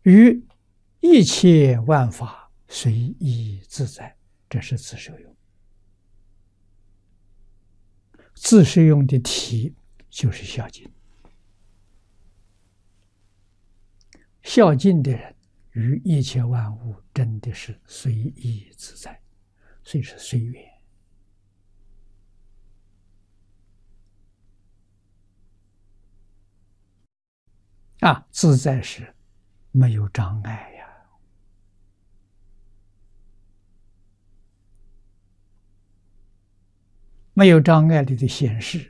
于一切万法随意自在，这是自受用。自受用的体就是孝敬。孝敬的人于一切万物真的是随意自在，所以是随缘。自在是没有障碍呀。没有障碍里的显示，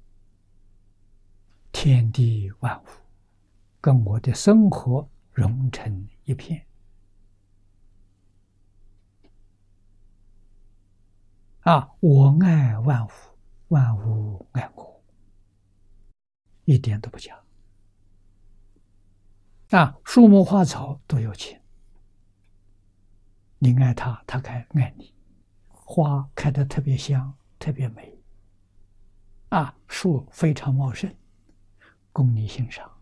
天地万物跟我的生活融成一片。我爱万物，万物爱我，一点都不假。树木花草都有情，你爱它，它该爱你。花开得特别香，特别美。树非常茂盛，供你欣赏。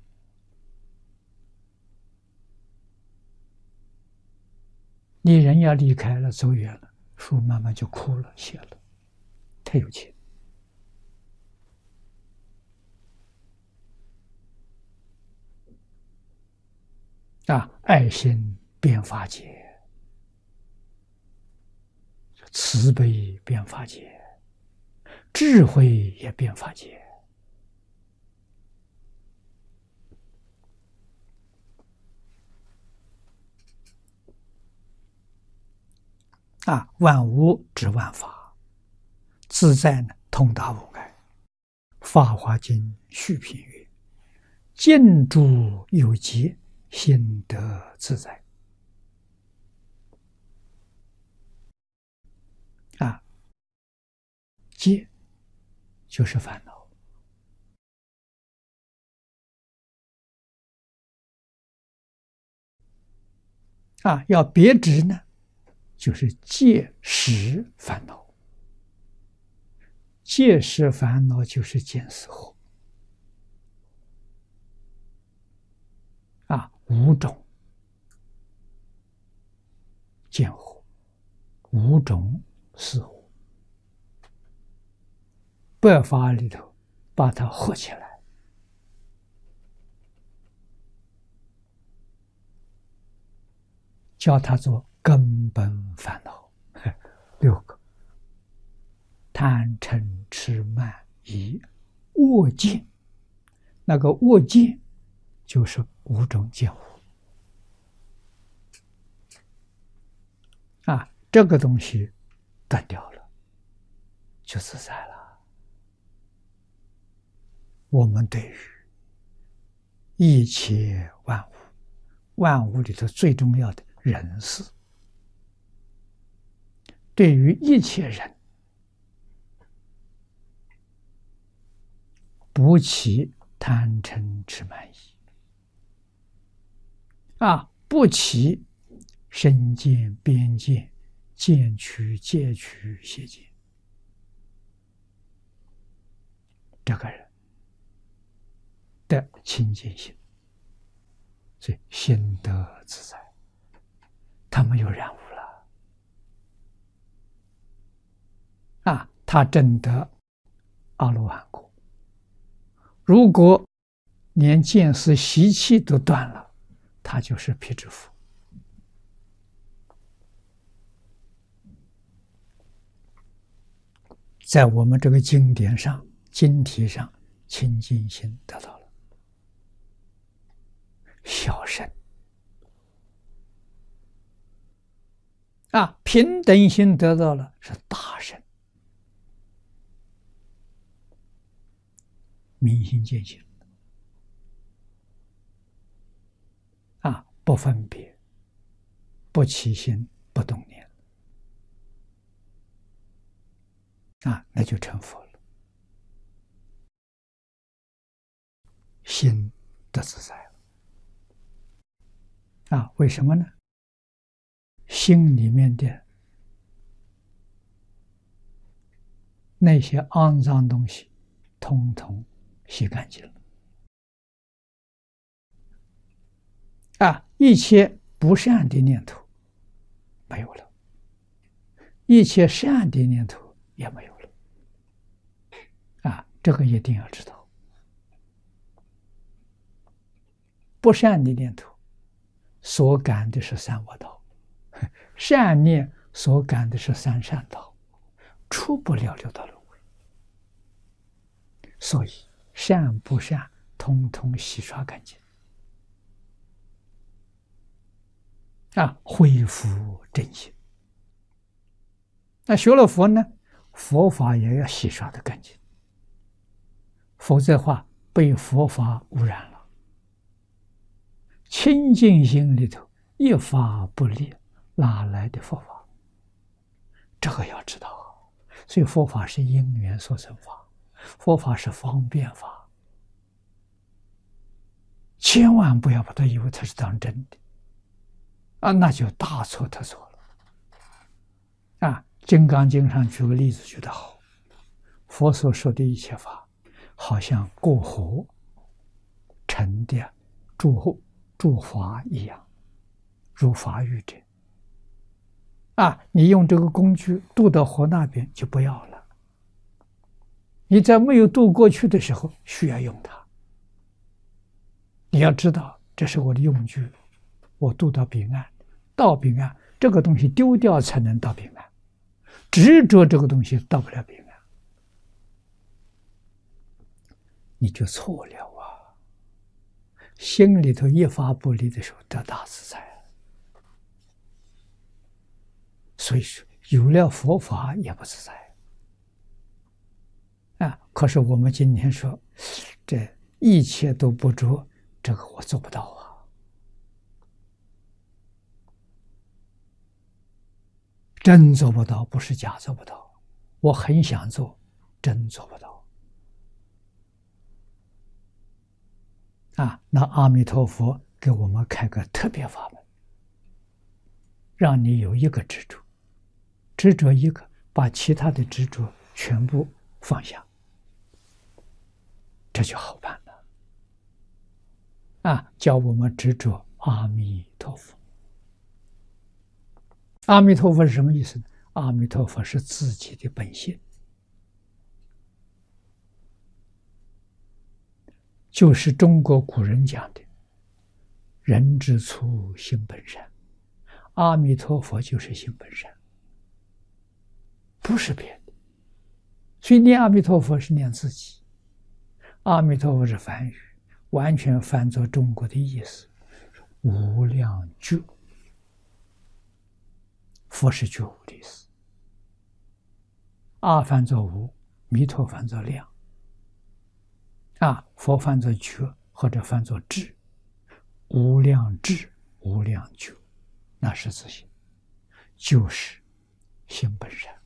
你人要离开了，走远了，树慢慢就枯了，谢了，太有情。爱心变法界，慈悲变法界，智慧也变法界。万物之万法，自在呢，通达无碍。法华经续品曰：见诸有节，心得自在。戒就是烦恼。要别执呢，就是戒识烦恼。戒识烦恼就是见思惑。五种见惑，五种思惑，百法里头把它合起来，叫它做根本烦恼。6个：贪嗔痴慢疑恶见。那个恶见就是五种见惑。这个东西断掉了，就自在了。我们对于一切万物，万物里头最重要的人事，对于一切人，不起贪嗔痴慢疑。不起身见、边见、见取、戒取、邪见。这个人的清净心，所以心得自在，他没有染污了。他证得阿罗汉果。如果连见思习气都断了，他就是辟支佛。在我们这个经典上、经题上，清净心得到了，小圣。平等心得到了，是大圣。明心见性。不分别，不起心，不动念。那就成佛了。心得自在了。为什么呢？心里面的那些肮脏东西，统统洗干净了。 一切不善的念头没有了，一切善的念头也没有了。这个一定要知道。不善的念头所感的是三恶道，善念所感的是三善道，出不了六道轮回。所以善不善通通洗刷干净，恢复正心。那学了佛呢，佛法也要洗刷的干净，否则的话被佛法污染了。清净心里头一法不立，哪来的佛法？这个要知道。所以佛法是因缘所生法，佛法是方便法，千万不要把它以为它是当真的那就大错特错了。金刚经上举个例子举得好，佛所说的一切法好像过河沉的诸法一样，如法喻者。你用这个工具渡到河那边就不要了，你在没有渡过去的时候需要用它。你要知道这是我的用具，我渡到彼岸，到彼岸这个东西丢掉才能到彼岸，执着这个东西到不了彼岸，你就错了心里头一发不离的时候得大自在。所以说有了佛法也不自在可是我们今天说这一切都不着，这个我做不到真做不到，不是假做不到。我很想做，真做不到那阿弥陀佛给我们开个特别法门，让你有一个执着，执着一个，把其他的执着全部放下，这就好办了教我们执着阿弥陀佛。阿弥陀佛是什么意思呢？阿弥陀佛是自己的本性，就是中国古人讲的人之初性本善，阿弥陀佛就是性本善，不是别的。所以念阿弥陀佛是念自己，阿弥陀佛是梵语，完全翻作中国的意思，无量觉。佛是觉悟的意思，阿翻作无，弥陀翻作量佛翻作觉或者翻作智，无量智无量觉，那是自性，就是性本善。